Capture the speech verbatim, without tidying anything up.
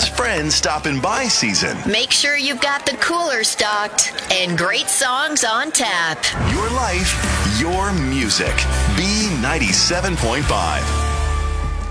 best friends stopping by season. Make sure you've got the cooler stocked and great songs on tap. Your life, your music. B ninety-seven point five.